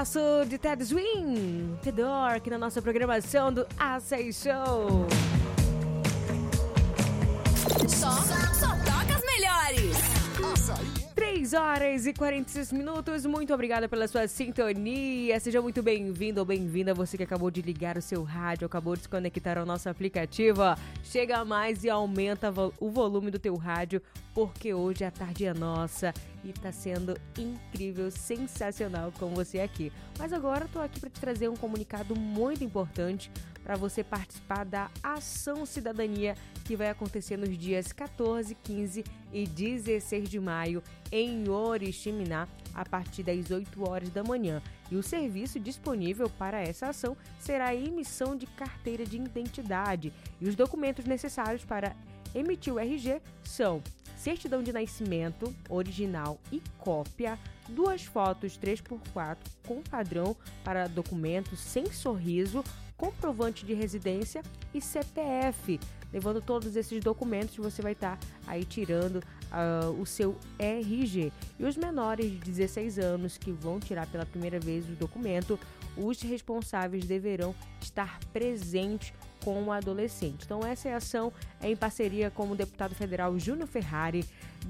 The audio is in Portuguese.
sucesso de Ted Swing, The Door, aqui na nossa programação do A6 Show. Só toca as melhores. 3 horas e 46 minutos, muito obrigada pela sua sintonia, seja muito bem-vindo ou bem-vinda, você que acabou de ligar o seu rádio, acabou de se conectar ao nosso aplicativo, chega mais e aumenta o volume do teu rádio, porque hoje a tarde é nossa e tá sendo incrível, sensacional com você aqui. Mas agora eu tô aqui para te trazer um comunicado muito importante para você participar da Ação Cidadania que vai acontecer nos dias 14, 15 e 16 de maio em Oriximiná, a partir das 8 horas da manhã. E o serviço disponível para essa ação será a emissão de carteira de identidade. E os documentos necessários para emitir o RG são certidão de nascimento original e cópia, 2 fotos 3x4 com padrão para documento sem sorriso, comprovante de residência e CPF. Levando todos esses documentos, você vai estar aí tirando o seu RG. E os menores de 16 anos que vão tirar pela primeira vez o documento, os responsáveis deverão estar presentes com o adolescente. Então essa ação é em parceria com o deputado federal Júnior Ferrari,